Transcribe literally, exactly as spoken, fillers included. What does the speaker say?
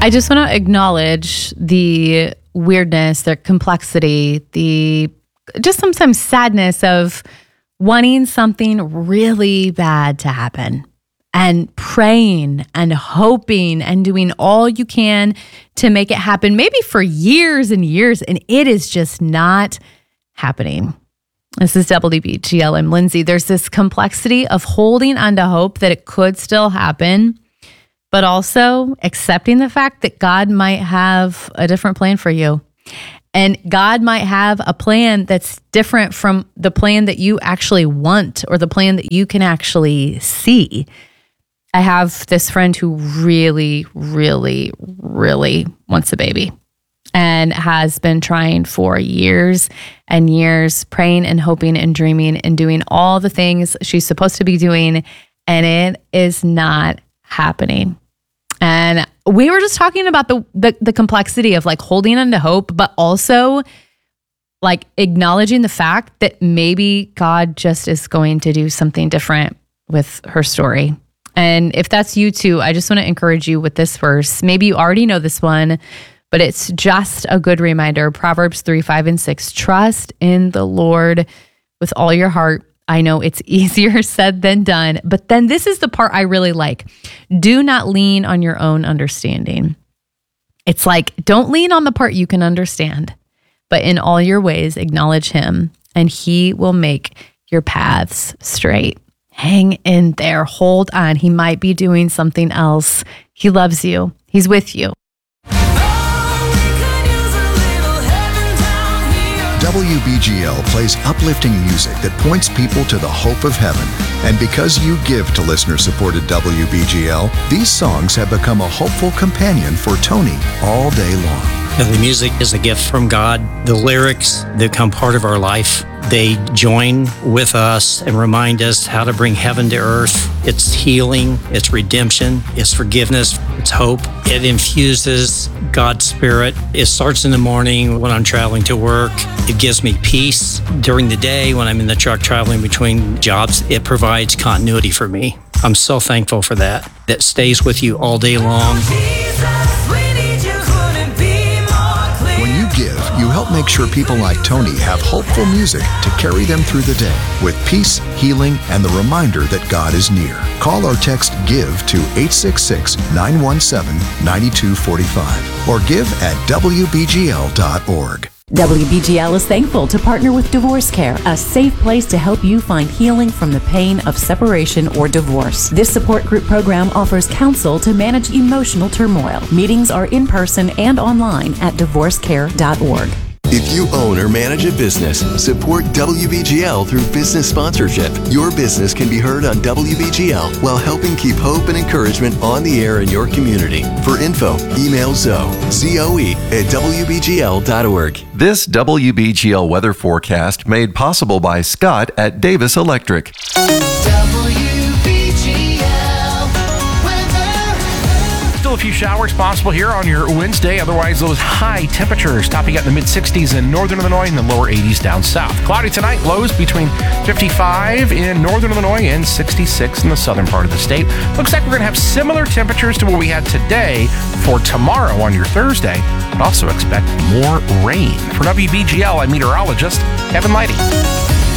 I just want to acknowledge the weirdness, the complexity, the just sometimes sadness of wanting something really bad to happen and praying and hoping and doing all you can to make it happen, maybe for years and years, and it is just not happening. This is W B G L. I'm Lindsay. There's this complexity of holding on to hope that it could still happen, but also accepting the fact that God might have a different plan for you. And God might have a plan that's different from the plan that you actually want or the plan that you can actually see. I have this friend who really, really, really wants a baby and has been trying for years and years, praying and hoping and dreaming and doing all the things she's supposed to be doing, and it is not happening. And we were just talking about the, the the complexity of like holding on to hope, but also like acknowledging the fact that maybe God just is going to do something different with her story. And if that's you too, I just want to encourage you with this verse. Maybe you already know this one, but it's just a good reminder. Proverbs three, five, and six. Trust in the Lord with all your heart. I know it's easier said than done, but then this is the part I really like. Do not lean on your own understanding. It's like, don't lean on the part you can understand, but in all your ways, acknowledge him, and he will make your paths straight. Hang in there. Hold on. He might be doing something else. He loves you. He's with you. W B G L plays uplifting music that points people to the hope of heaven. And because you give to listener-supported W B G L, these songs have become a hopeful companion for Tony all day long. The music is a gift from God. The lyrics become part of our life. They join with us and remind us how to bring heaven to earth. It's healing, it's redemption, it's forgiveness, it's hope. It infuses God's Spirit. It starts in the morning when I'm traveling to work. It gives me peace. During the day when I'm in the truck traveling between jobs, it provides continuity for me. I'm so thankful for that. That stays with you all day long. Give, you help make sure people like Tony have hopeful music to carry them through the day with peace, healing, and the reminder that God is near. Call or text GIVE to eight six six, nine one seven, nine two four five or give at W B G L dot org. W B G L is thankful to partner with Divorce Care, a safe place to help you find healing from the pain of separation or divorce. This support group program offers counsel to manage emotional turmoil. Meetings are in person and online at divorce care dot org. If you own or manage a business, support W B G L through business sponsorship. Your business can be heard on W B G L while helping keep hope and encouragement on the air in your community. For info, email Zoe, Z O E, at W B G L dot org. This W B G L weather forecast made possible by Scott at Davis Electric. A few showers possible here on your Wednesday. Otherwise, those high temperatures topping out in the mid sixties in northern Illinois and the lower eighties down south. Cloudy tonight, lows between fifty-five in northern Illinois and sixty-six in the southern part of the state. Looks like we're going to have similar temperatures to what we had today for tomorrow on your Thursday, but also expect more rain. For W B G L, I'm meteorologist Kevin Leidy.